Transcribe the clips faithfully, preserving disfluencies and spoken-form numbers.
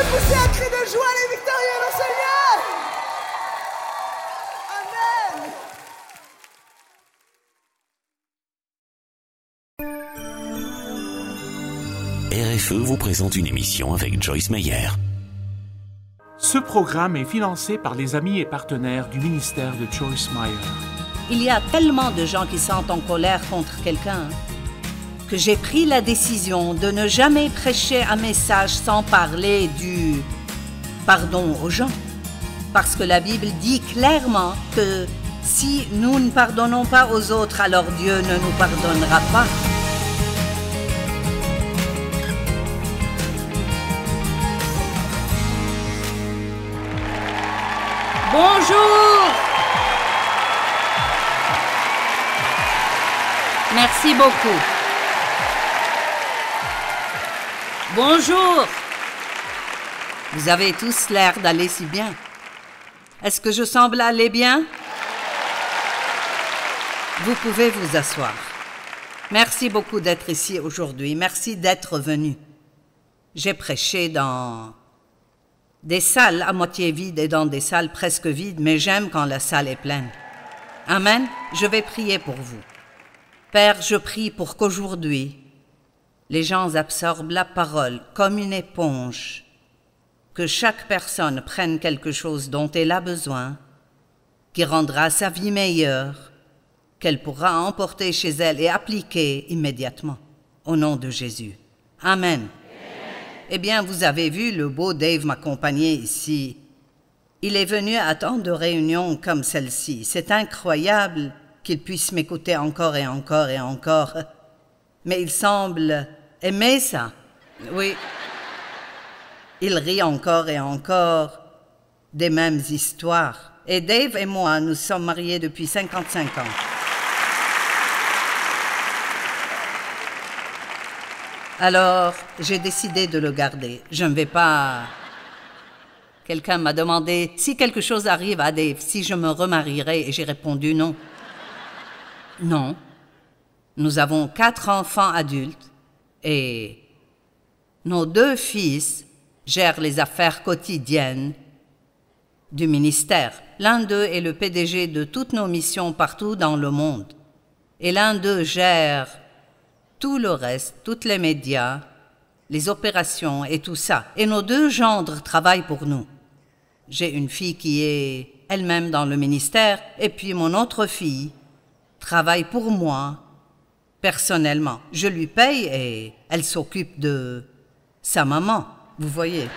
pousser un cri de joie les victorieux au Seigneur. Amen. R F E vous présente une émission avec Joyce Meyer. Ce programme est financé par les amis et partenaires du ministère de Joyce Meyer. Il y a tellement de gens qui sont en colère contre quelqu'un que j'ai pris la décision de ne jamais prêcher un message sans parler du pardon aux gens. Parce que la Bible dit clairement que si nous ne pardonnons pas aux autres, alors Dieu ne nous pardonnera pas. Bonjour! Merci beaucoup. Bonjour! Vous avez tous l'air d'aller si bien. Est-ce que je semble aller bien? Vous pouvez vous asseoir. Merci beaucoup d'être ici aujourd'hui. Merci d'être venu. J'ai prêché dans des salles à moitié vides et dans des salles presque vides, mais j'aime quand la salle est pleine. Amen. Je vais prier pour vous. Père, je prie pour qu'aujourd'hui, les gens absorbent la parole comme une éponge, que chaque personne prenne quelque chose dont elle a besoin, qui rendra sa vie meilleure, qu'elle pourra emporter chez elle et appliquer immédiatement, au nom de Jésus. Amen. Eh bien, vous avez vu, le beau Dave m'accompagner ici. Il est venu à tant de réunions comme celle-ci. C'est incroyable qu'il puisse m'écouter encore et encore et encore. Mais il semble aimer ça. Oui. Il rit encore et encore des mêmes histoires. Et Dave et moi, nous sommes mariés depuis cinquante-cinq ans. Alors, j'ai décidé de le garder. Je ne vais pas... Quelqu'un m'a demandé si quelque chose arrive à Dave, si je me remarierais, et j'ai répondu non. Non. Nous avons quatre enfants adultes et nos deux fils gèrent les affaires quotidiennes du ministère. L'un d'eux est le P D G de toutes nos missions partout dans le monde. Et l'un d'eux gère tout le reste, tous les médias, les opérations et tout ça. Et nos deux gendres travaillent pour nous. J'ai une fille qui est elle-même dans le ministère, et puis mon autre fille travaille pour moi, personnellement. Je lui paye et elle s'occupe de sa maman, vous voyez.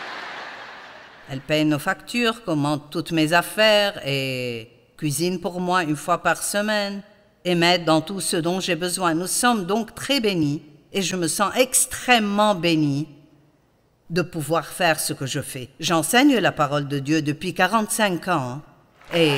Elle paye nos factures, commande toutes mes affaires et cuisine pour moi une fois par semaine. Et m'aide dans tout ce dont j'ai besoin. Nous sommes donc très bénis et je me sens extrêmement bénie de pouvoir faire ce que je fais. J'enseigne la parole de Dieu depuis quarante-cinq ans et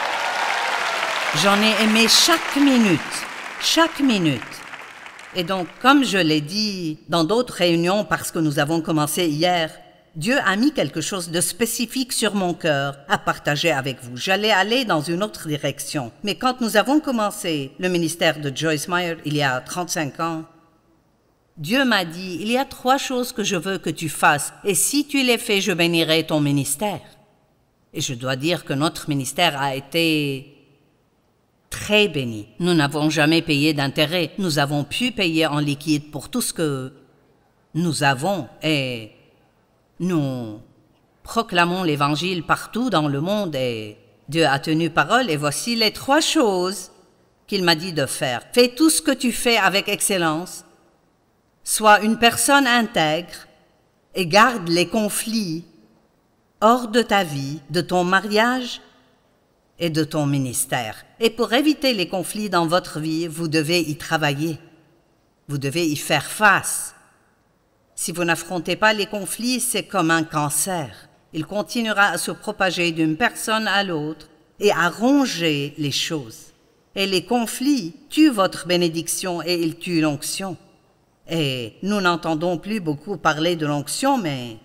j'en ai aimé chaque minute, chaque minute. Et donc, comme je l'ai dit dans d'autres réunions, parce que nous avons commencé hier, Dieu a mis quelque chose de spécifique sur mon cœur à partager avec vous. J'allais aller dans une autre direction. Mais quand nous avons commencé le ministère de Joyce Meyer il y a trente-cinq ans, Dieu m'a dit, il y a trois choses que je veux que tu fasses. Et si tu les fais, je bénirai ton ministère. Et je dois dire que notre ministère a été très béni. Nous n'avons jamais payé d'intérêt. Nous avons pu payer en liquide pour tout ce que nous avons et nous proclamons l'Évangile partout dans le monde et Dieu a tenu parole et voici les trois choses qu'il m'a dit de faire. Fais tout ce que tu fais avec excellence, sois une personne intègre et garde les conflits hors de ta vie, de ton mariage et de ton ministère. Et pour éviter les conflits dans votre vie, vous devez y travailler. Vous devez y faire face. Si vous n'affrontez pas les conflits, c'est comme un cancer. Il continuera à se propager d'une personne à l'autre et à ronger les choses. Et les conflits tuent votre bénédiction et ils tuent l'onction. Et nous n'entendons plus beaucoup parler de l'onction, mais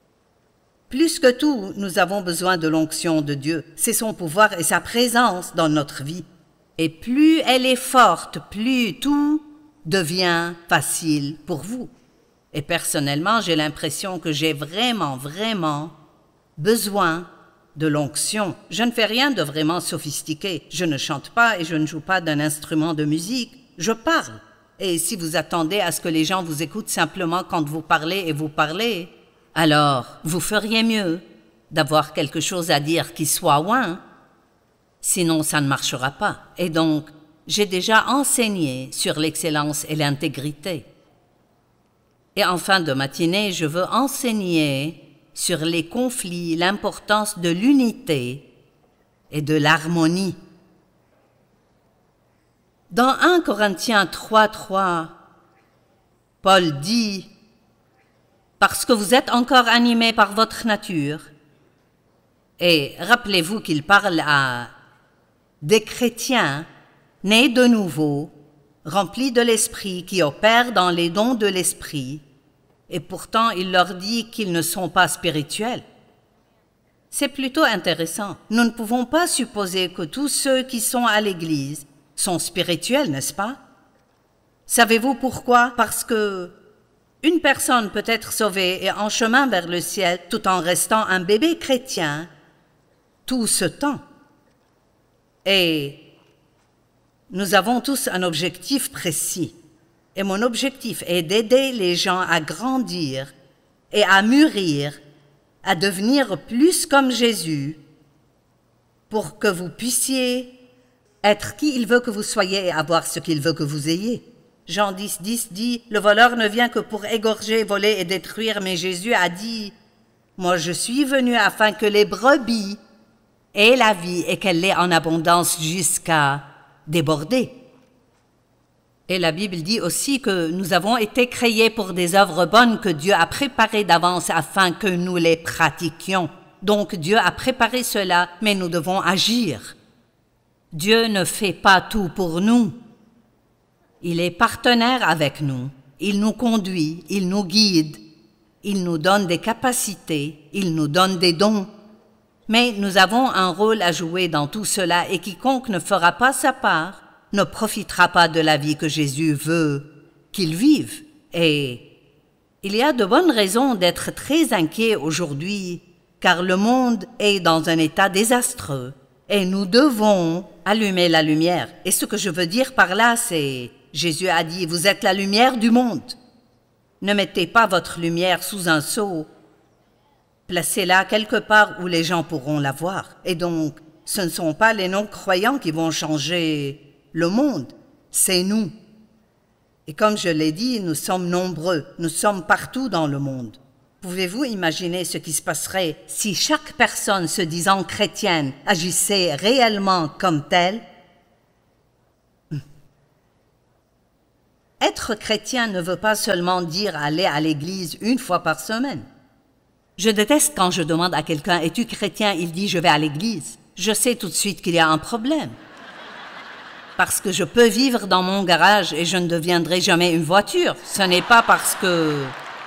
plus que tout, nous avons besoin de l'onction de Dieu. C'est son pouvoir et sa présence dans notre vie. Et plus elle est forte, plus tout devient facile pour vous. Et personnellement, j'ai l'impression que j'ai vraiment, vraiment besoin de l'onction. Je ne fais rien de vraiment sophistiqué. Je ne chante pas et je ne joue pas d'un instrument de musique. Je parle. Et si vous attendez à ce que les gens vous écoutent simplement quand vous parlez et vous parlez, alors vous feriez mieux d'avoir quelque chose à dire qui soit ouin. Sinon, ça ne marchera pas. Et donc, j'ai déjà enseigné sur l'excellence et l'intégrité. Et en fin de matinée, je veux enseigner sur les conflits, l'importance de l'unité et de l'harmonie. Dans un Corinthiens trois, trois, Paul dit « Parce que vous êtes encore animés par votre nature », et rappelez-vous qu'il parle à des chrétiens nés de nouveau, remplis de l'esprit, qui opèrent dans les dons de l'esprit, et pourtant il leur dit qu'ils ne sont pas spirituels. C'est plutôt intéressant. Nous ne pouvons pas supposer que tous ceux qui sont à l'Église sont spirituels, n'est-ce pas? Savez-vous pourquoi? Parce que une personne peut être sauvée et en chemin vers le ciel tout en restant un bébé chrétien tout ce temps. Et nous avons tous un objectif précis. Et mon objectif est d'aider les gens à grandir et à mûrir, à devenir plus comme Jésus, pour que vous puissiez être qui il veut que vous soyez et avoir ce qu'il veut que vous ayez. Jean dix, dix dit « Le voleur ne vient que pour égorger, voler et détruire, mais Jésus a dit « Moi je suis venu afin que les brebis aient la vie et qu'elle l'ait en abondance jusqu'à déborder. » Et la Bible dit aussi que nous avons été créés pour des œuvres bonnes que Dieu a préparées d'avance afin que nous les pratiquions. Donc Dieu a préparé cela, mais nous devons agir. Dieu ne fait pas tout pour nous. Il est partenaire avec nous. Il nous conduit, il nous guide, il nous donne des capacités, il nous donne des dons. Mais nous avons un rôle à jouer dans tout cela et quiconque ne fera pas sa part ne profitera pas de la vie que Jésus veut qu'il vive. Et il y a de bonnes raisons d'être très inquiet aujourd'hui, car le monde est dans un état désastreux et nous devons allumer la lumière. Et ce que je veux dire par là, c'est, Jésus a dit, vous êtes la lumière du monde. Ne mettez pas votre lumière sous un seau, placez-la quelque part où les gens pourront la voir. Et donc, ce ne sont pas les non-croyants qui vont changer le monde, c'est nous. Et comme je l'ai dit, nous sommes nombreux, nous sommes partout dans le monde. Pouvez-vous imaginer ce qui se passerait si chaque personne se disant chrétienne agissait réellement comme telle? Être chrétien ne veut pas seulement dire aller à l'église une fois par semaine. Je déteste quand je demande à quelqu'un « Es-tu chrétien ?» Il dit « Je vais à l'église ». Je sais tout de suite qu'il y a un problème. Parce que je peux vivre dans mon garage et je ne deviendrai jamais une voiture. Ce n'est pas parce que...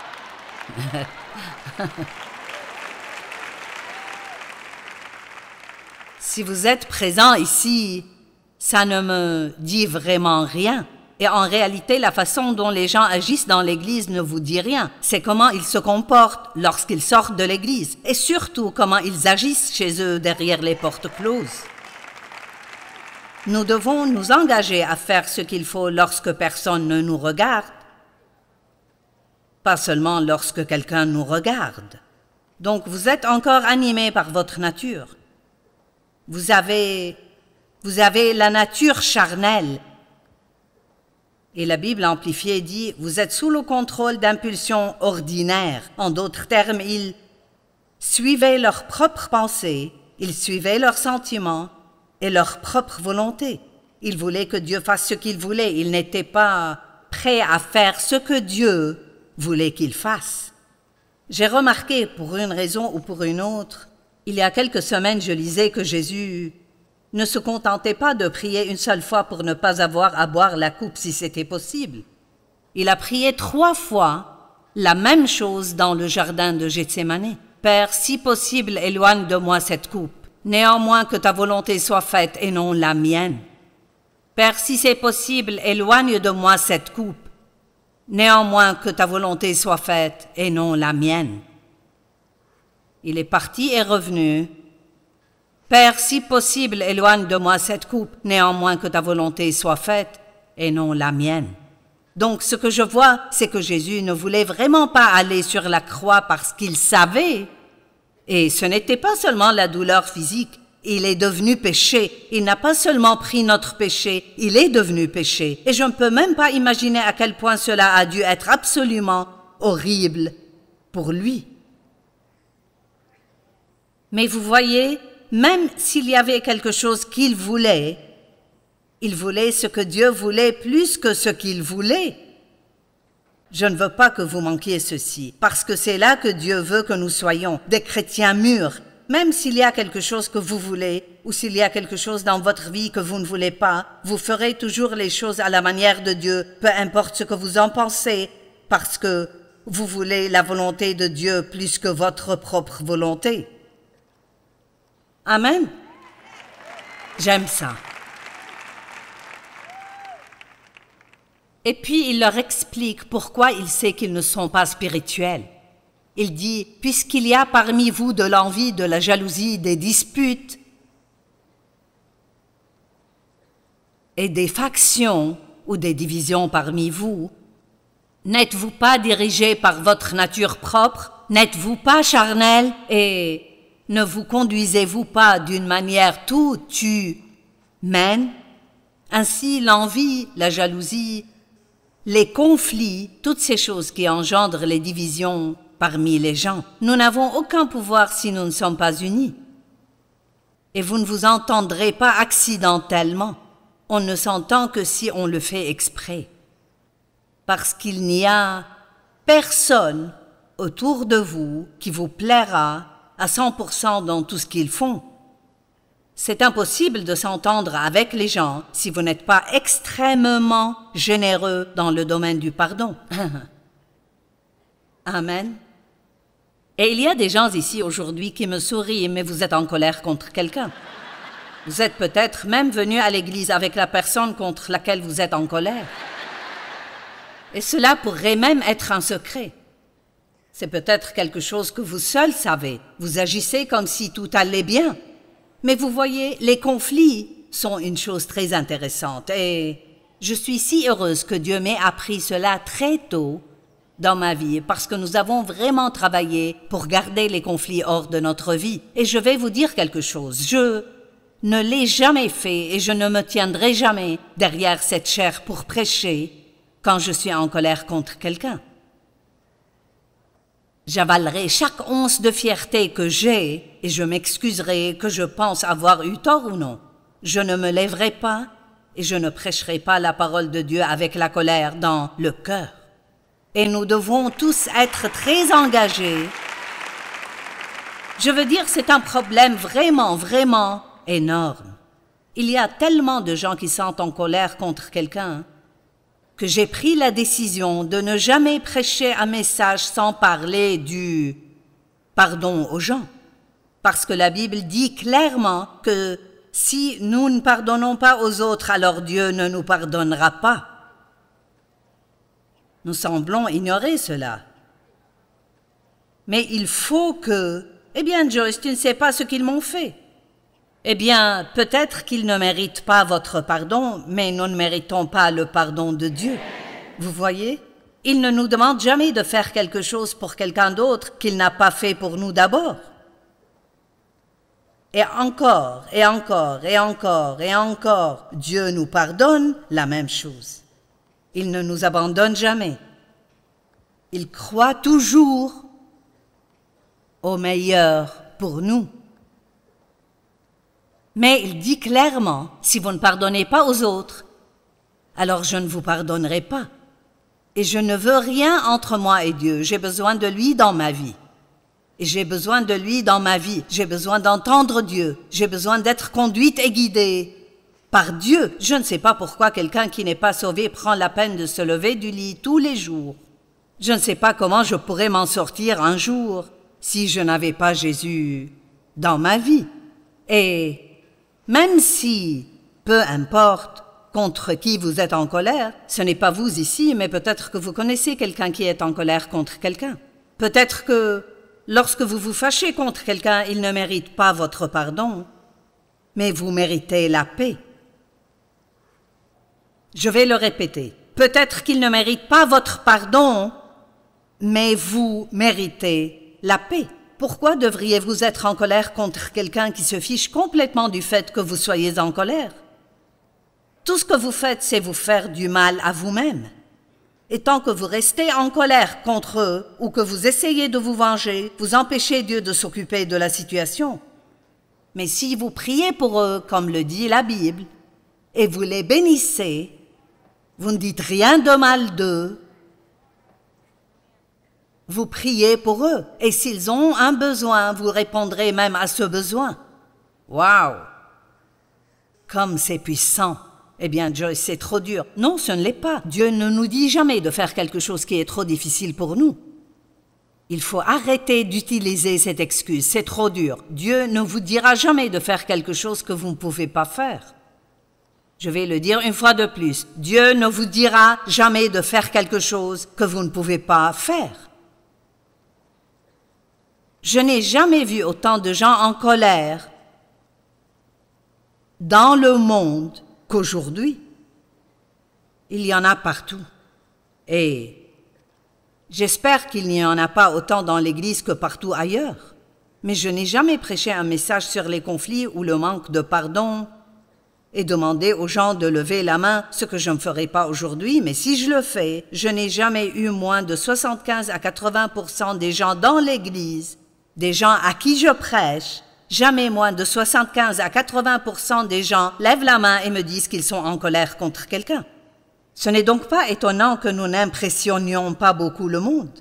Si vous êtes présent ici, ça ne me dit vraiment rien. Et en réalité, la façon dont les gens agissent dans l'église ne vous dit rien. C'est comment ils se comportent lorsqu'ils sortent de l'église. Et surtout, comment ils agissent chez eux derrière les portes closes. Nous devons nous engager à faire ce qu'il faut lorsque personne ne nous regarde, pas seulement lorsque quelqu'un nous regarde. Donc vous êtes encore animés par votre nature. Vous avez, vous avez la nature charnelle. Et la Bible amplifiée dit, vous êtes sous le contrôle d'impulsions ordinaires. En d'autres termes, ils suivaient leurs propres pensées, ils suivaient leurs sentiments, et leur propre volonté. Ils voulaient que Dieu fasse ce qu'il voulait. Ils n'étaient pas prêts à faire ce que Dieu voulait qu'ils fassent. J'ai remarqué, pour une raison ou pour une autre, il y a quelques semaines, je lisais que Jésus ne se contentait pas de prier une seule fois pour ne pas avoir à boire la coupe si c'était possible. Il a prié trois fois la même chose dans le jardin de Gethsémani. « Père, si possible, éloigne de moi cette coupe. Néanmoins que ta volonté soit faite et non la mienne. Père, si c'est possible, éloigne de moi cette coupe. Néanmoins que ta volonté soit faite et non la mienne. » Il est parti et revenu. « Père, si possible, éloigne de moi cette coupe, néanmoins que ta volonté soit faite et non la mienne. » Donc ce que je vois, c'est que Jésus ne voulait vraiment pas aller sur la croix parce qu'il savait. Et ce n'était pas seulement la douleur physique, il est devenu péché. Il n'a pas seulement pris notre péché, il est devenu péché. Et je ne peux même pas imaginer à quel point cela a dû être absolument horrible pour lui. Mais vous voyez, même s'il y avait quelque chose qu'il voulait, il voulait ce que Dieu voulait plus que ce qu'il voulait. Je ne veux pas que vous manquiez ceci, parce que c'est là que Dieu veut que nous soyons, des chrétiens mûrs. Même s'il y a quelque chose que vous voulez, ou s'il y a quelque chose dans votre vie que vous ne voulez pas, vous ferez toujours les choses à la manière de Dieu, peu importe ce que vous en pensez, parce que vous voulez la volonté de Dieu plus que votre propre volonté. Amen. J'aime ça. Et puis il leur explique pourquoi il sait qu'ils ne sont pas spirituels. Il dit, puisqu'il y a parmi vous de l'envie, de la jalousie, des disputes et des factions ou des divisions parmi vous, n'êtes-vous pas dirigés par votre nature propre? N'êtes-vous pas charnels et ne vous conduisez-vous pas d'une manière toute humaine? Ainsi, l'envie, la jalousie, les conflits, toutes ces choses qui engendrent les divisions parmi les gens, nous n'avons aucun pouvoir si nous ne sommes pas unis. Et vous ne vous entendrez pas accidentellement. On ne s'entend que si on le fait exprès. Parce qu'il n'y a personne autour de vous qui vous plaira à cent pour cent dans tout ce qu'ils font. C'est impossible de s'entendre avec les gens si vous n'êtes pas extrêmement généreux dans le domaine du pardon. Amen. Et il y a des gens ici aujourd'hui qui me sourient, mais vous êtes en colère contre quelqu'un. Vous êtes peut-être même venu à l'église avec la personne contre laquelle vous êtes en colère. Et cela pourrait même être un secret. C'est peut-être quelque chose que vous seul savez. Vous agissez comme si tout allait bien. Mais vous voyez, les conflits sont une chose très intéressante et je suis si heureuse que Dieu m'ait appris cela très tôt dans ma vie parce que nous avons vraiment travaillé pour garder les conflits hors de notre vie. Et je vais vous dire quelque chose, je ne l'ai jamais fait et je ne me tiendrai jamais derrière cette chaire pour prêcher quand je suis en colère contre quelqu'un. J'avalerai chaque once de fierté que j'ai et je m'excuserai que je pense avoir eu tort ou non. Je ne me lèverai pas et je ne prêcherai pas la parole de Dieu avec la colère dans le cœur. Et nous devons tous être très engagés. Je veux dire, c'est un problème vraiment, vraiment énorme. Il y a tellement de gens qui sont en colère contre quelqu'un que j'ai pris la décision de ne jamais prêcher un message sans parler du pardon aux gens. Parce que la Bible dit clairement que si nous ne pardonnons pas aux autres, alors Dieu ne nous pardonnera pas. Nous semblons ignorer cela. Mais il faut que... Eh bien, Joyce, tu ne sais pas ce qu'ils m'ont fait. Eh bien, peut-être qu'ils ne méritent pas votre pardon, mais nous ne méritons pas le pardon de Dieu. Vous voyez? Il ne nous demande jamais de faire quelque chose pour quelqu'un d'autre qu'il n'a pas fait pour nous d'abord. Et encore, et encore, et encore, et encore, Dieu nous pardonne la même chose. Il ne nous abandonne jamais. Il croit toujours au meilleur pour nous. Mais il dit clairement, si vous ne pardonnez pas aux autres, alors je ne vous pardonnerai pas. Et je ne veux rien entre moi et Dieu. J'ai besoin de lui dans ma vie. Et j'ai besoin de lui dans ma vie. J'ai besoin d'entendre Dieu. J'ai besoin d'être conduite et guidée par Dieu. Je ne sais pas pourquoi quelqu'un qui n'est pas sauvé prend la peine de se lever du lit tous les jours. Je ne sais pas comment je pourrais m'en sortir un jour si je n'avais pas Jésus dans ma vie. Et même si, peu importe, contre qui vous êtes en colère, ce n'est pas vous ici, mais peut-être que vous connaissez quelqu'un qui est en colère contre quelqu'un. Peut-être que lorsque vous vous fâchez contre quelqu'un, il ne mérite pas votre pardon, mais vous méritez la paix. Je vais le répéter. Peut-être qu'il ne mérite pas votre pardon, mais vous méritez la paix. Pourquoi devriez-vous être en colère contre quelqu'un qui se fiche complètement du fait que vous soyez en colère? Tout ce que vous faites, c'est vous faire du mal à vous-même. Et tant que vous restez en colère contre eux ou que vous essayez de vous venger, vous empêchez Dieu de s'occuper de la situation. Mais si vous priez pour eux, comme le dit la Bible, et vous les bénissez, vous ne dites rien de mal d'eux, vous priez pour eux, et s'ils ont un besoin, vous répondrez même à ce besoin. Waouh! Comme c'est puissant! Eh bien, Joyce, c'est trop dur. Non, ce ne l'est pas. Dieu ne nous dit jamais de faire quelque chose qui est trop difficile pour nous. Il faut arrêter d'utiliser cette excuse, c'est trop dur. Dieu ne vous dira jamais de faire quelque chose que vous ne pouvez pas faire. Je vais le dire une fois de plus. Dieu ne vous dira jamais de faire quelque chose que vous ne pouvez pas faire. Je n'ai jamais vu autant de gens en colère dans le monde qu'aujourd'hui. Il y en a partout. Et j'espère qu'il n'y en a pas autant dans l'Église que partout ailleurs. Mais je n'ai jamais prêché un message sur les conflits ou le manque de pardon et demandé aux gens de lever la main, ce que je ne ferai pas aujourd'hui, mais si je le fais, je n'ai jamais eu moins de soixante-quinze à quatre-vingts pour cent des gens dans l'Église, des gens à qui je prêche, jamais moins de soixante-quinze à quatre-vingts pour cent des gens lèvent la main et me disent qu'ils sont en colère contre quelqu'un. Ce n'est donc pas étonnant que nous n'impressionnions pas beaucoup le monde.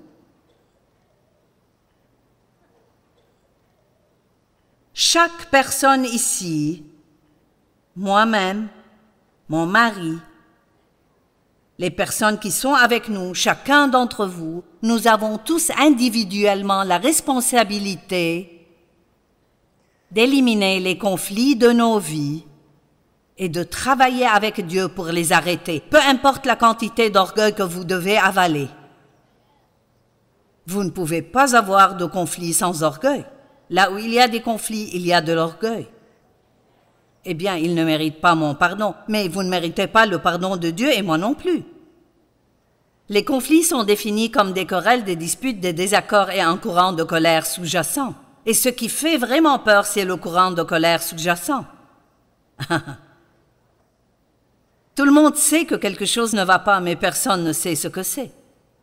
Chaque personne ici, moi-même, mon mari, les personnes qui sont avec nous, chacun d'entre vous, nous avons tous individuellement la responsabilité d'éliminer les conflits de nos vies et de travailler avec Dieu pour les arrêter, peu importe la quantité d'orgueil que vous devez avaler. Vous ne pouvez pas avoir de conflits sans orgueil. Là où il y a des conflits, il y a de l'orgueil. Eh bien, il ne mérite pas mon pardon, mais vous ne méritez pas le pardon de Dieu et moi non plus. Les conflits sont définis comme des querelles, des disputes, des désaccords et un courant de colère sous-jacent. Et ce qui fait vraiment peur, c'est le courant de colère sous-jacent. Tout le monde sait que quelque chose ne va pas, mais personne ne sait ce que c'est.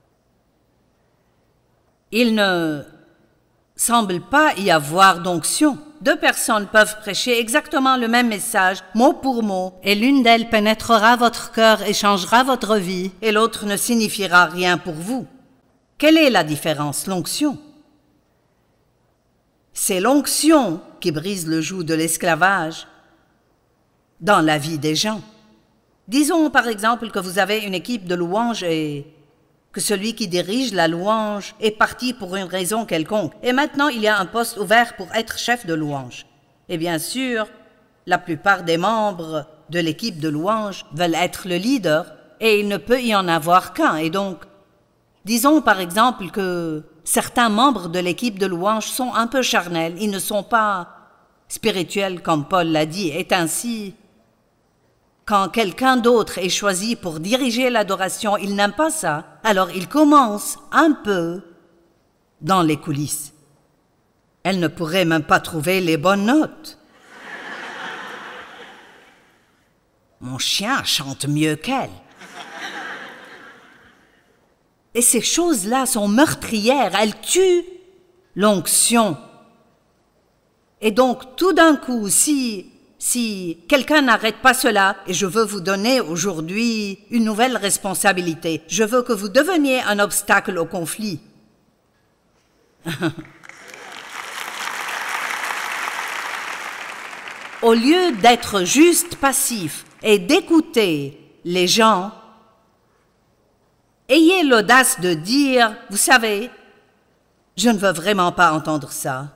Il ne semble pas y avoir d'onction. Deux personnes peuvent prêcher exactement le même message, mot pour mot, et l'une d'elles pénétrera votre cœur et changera votre vie, et l'autre ne signifiera rien pour vous. Quelle est la différence? L'onction. C'est l'onction qui brise le joug de l'esclavage dans la vie des gens. Disons par exemple que vous avez une équipe de louanges et que celui qui dirige la louange est parti pour une raison quelconque. Et maintenant, il y a un poste ouvert pour être chef de louange. Et bien sûr, la plupart des membres de l'équipe de louange veulent être le leader et il ne peut y en avoir qu'un. Et donc, disons par exemple que certains membres de l'équipe de louange sont un peu charnels, ils ne sont pas spirituels comme Paul l'a dit. Et ainsi, quand quelqu'un d'autre est choisi pour diriger l'adoration, il n'aime pas ça, alors il commence un peu dans les coulisses. Elle ne pourrait même pas trouver les bonnes notes. Mon chien chante mieux qu'elle. Et ces choses-là sont meurtrières, elles tuent l'onction. Et donc, tout d'un coup, si... Si quelqu'un n'arrête pas cela, et je veux vous donner aujourd'hui une nouvelle responsabilité, je veux que vous deveniez un obstacle au conflit. Au lieu d'être juste passif et d'écouter les gens, ayez l'audace de dire, vous savez, je ne veux vraiment pas entendre ça,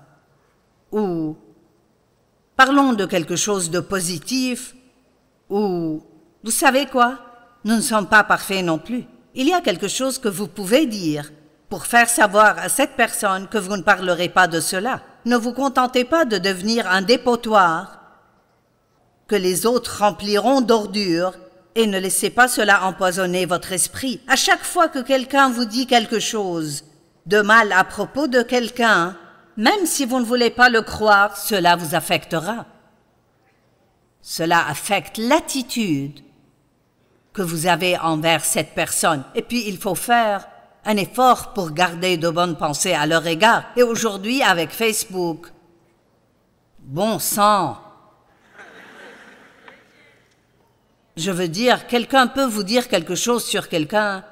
ou parlons de quelque chose de positif, ou Vous savez quoi? Nous ne sommes pas parfaits non plus. Il y a quelque chose que vous pouvez dire pour faire savoir à cette personne que vous ne parlerez pas de cela. Ne vous contentez pas de devenir un dépotoir que les autres rempliront d'ordures et ne laissez pas cela empoisonner votre esprit. À chaque fois que quelqu'un vous dit quelque chose de mal à propos de quelqu'un, même si vous ne voulez pas le croire, cela vous affectera. Cela affecte l'attitude que vous avez envers cette personne. Et puis, il faut faire un effort pour garder de bonnes pensées à leur égard. Et aujourd'hui, avec Facebook, bon sang, je veux dire, quelqu'un peut vous dire quelque chose sur quelqu'un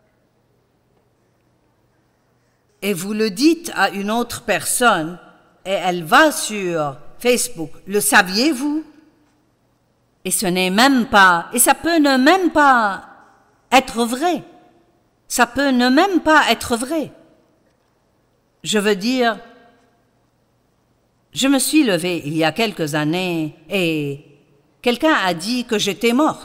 et vous le dites à une autre personne et elle va sur Facebook. Le saviez-vous? Et ce n'est même pas, et ça peut ne même pas être vrai. Ça peut ne même pas être vrai. Je veux dire, je me suis levée il y a quelques années et quelqu'un a dit que j'étais morte.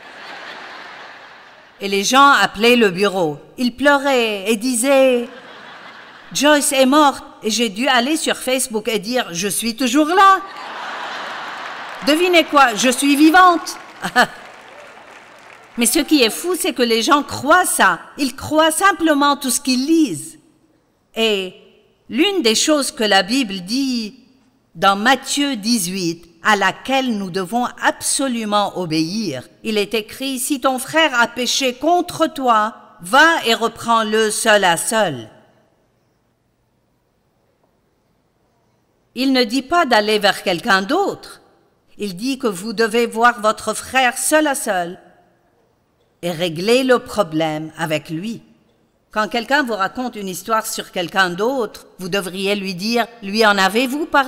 Et les gens appelaient le bureau. Ils pleuraient et disaient « Joyce est morte » et j'ai dû aller sur Facebook et dire « Je suis toujours là ». Devinez quoi, je suis vivante. Mais ce qui est fou, c'est que les gens croient ça. Ils croient simplement tout ce qu'ils lisent. Et l'une des choses que la Bible dit dans Matthieu dix-huit, à laquelle nous devons absolument obéir, il est écrit « Si ton frère a péché contre toi, va et reprends-le seul à seul. » Il ne dit pas d'aller vers quelqu'un d'autre. Il dit que vous devez voir votre frère seul à seul et régler le problème avec lui. Quand quelqu'un vous raconte une histoire sur quelqu'un d'autre, vous devriez lui dire « Lui en avez-vous parlé ?»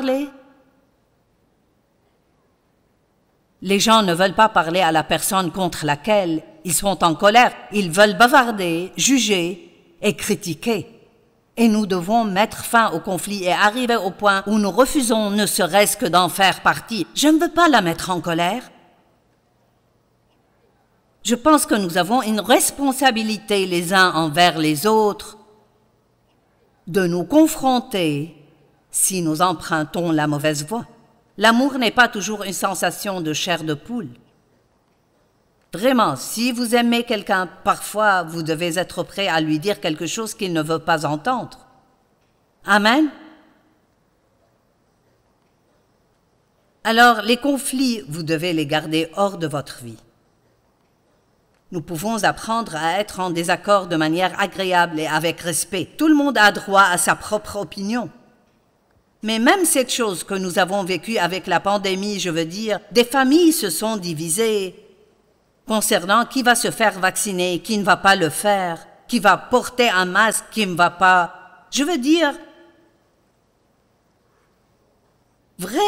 Les gens ne veulent pas parler à la personne contre laquelle ils sont en colère. Ils veulent bavarder, juger et critiquer. Et nous devons mettre fin au conflit et arriver au point où nous refusons ne serait-ce que d'en faire partie. Je ne veux pas la mettre en colère. Je pense que nous avons une responsabilité les uns envers les autres de nous confronter si nous empruntons la mauvaise voie. L'amour n'est pas toujours une sensation de chair de poule. Vraiment, si vous aimez quelqu'un, parfois vous devez être prêt à lui dire quelque chose qu'il ne veut pas entendre. Amen. Alors, les conflits, vous devez les garder hors de votre vie. Nous pouvons apprendre à être en désaccord de manière agréable et avec respect. Tout le monde a droit à sa propre opinion. Mais même cette chose que nous avons vécue avec la pandémie, je veux dire, des familles se sont divisées concernant qui va se faire vacciner, qui ne va pas le faire, qui va porter un masque, qui ne va pas. Je veux dire, vrai.